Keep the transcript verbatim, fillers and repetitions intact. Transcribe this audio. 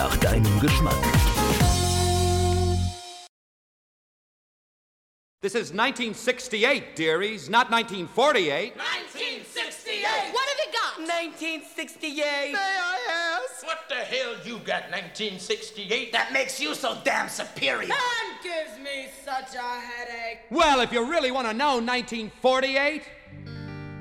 nach deinem Geschmack. This is nineteen sixty-eight, dearies, not nineteen forty-eight. nineteen sixty-eight! What have you got? nineteen sixty-eight! May I ask? What the hell you got, nineteen sixty-eight? That makes you so damn superior! And gives me such a headache. Well, if you really want to know nineteen forty-eight,